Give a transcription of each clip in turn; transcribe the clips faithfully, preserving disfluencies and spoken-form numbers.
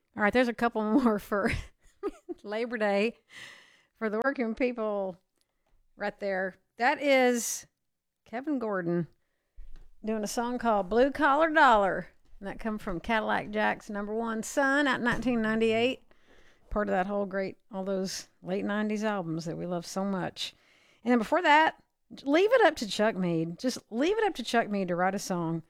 All right, there's a couple more for Labor Day for the working people right there. That is Kevin Gordon doing a song called Blue Collar Dollar. And that come from Cadillac Jack's Number One Son out in nineteen ninety-eight. Part of that whole great, all those late nineties albums that we love so much. And then before that, leave it up to Chuck Mead. Just leave it up to Chuck Mead to write a song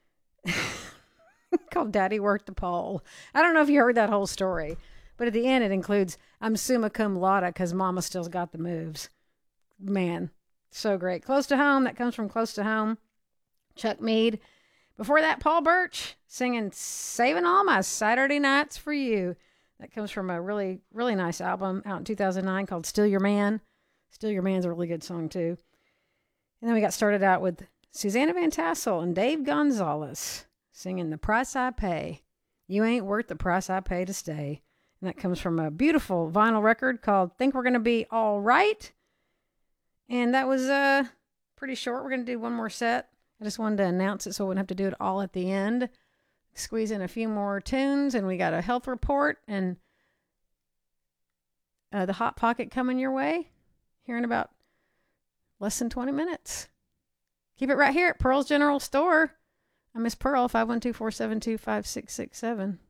called Daddy Worked the Pole. I don't know if you heard that whole story, but at the end it includes I'm summa cum laude because Mama still's got the moves. Man, so great. Close to Home, that comes from Close to Home. Chuck Mead. Before that, Paul Birch singing Saving All My Saturday Nights for You. That comes from a really, really nice album out in two thousand nine called Still Your Man. Still Your Man's a really good song, too. And then we got started out with Susanna Van Tassel and Dave Gonzalez singing The Price I Pay. You ain't worth the price I pay to stay. And that comes from a beautiful vinyl record called Think We're Gonna Be All Right. And that was uh, pretty short. We're going to do one more set. I just wanted to announce it so I wouldn't have to do it all at the end. Squeeze in a few more tunes, and we got a health report and uh, the Hot Pocket coming your way here in about less than twenty minutes. Keep it right here at Pearl's General Store. I'm Miss Pearl, five one two, four seven two, five six six seven.